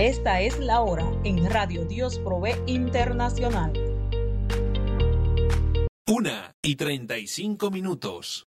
Esta es la hora en Radio Dios Provee Internacional. 1:35.